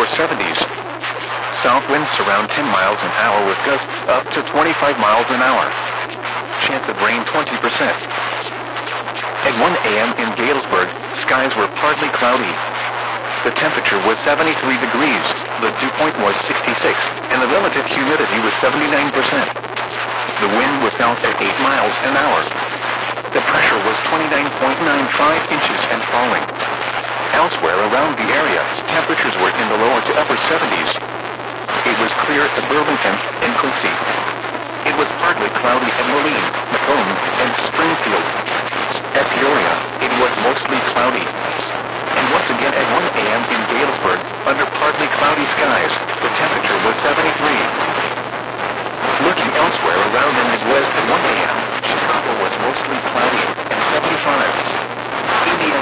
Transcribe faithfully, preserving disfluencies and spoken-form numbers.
seventies. South winds around ten miles an hour with gusts up to twenty-five miles an hour. Chance of rain twenty percent. At one a m in Galesburg, skies were partly cloudy. The temperature was seventy-three degrees, the dew point was sixty-six, and the relative humidity was seventy-nine percent. The wind was south at eight miles an hour. The pressure was twenty-nine point nine five inches and falling. Elsewhere around the area, temperatures were in the lower to upper seventies. It was clear at Burlington and Quincy. It was partly cloudy at Moline, Macomb, and Springfield. At Peoria, it was mostly cloudy.